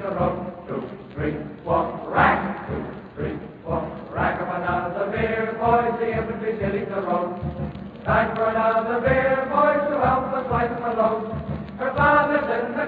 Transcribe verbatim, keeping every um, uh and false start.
the road. Two, three, four, rack. Two, three, four, rack up another beer, boys. The infantry shilling the road. Time for another beer, boys, to help us lighten the load. Her father's in the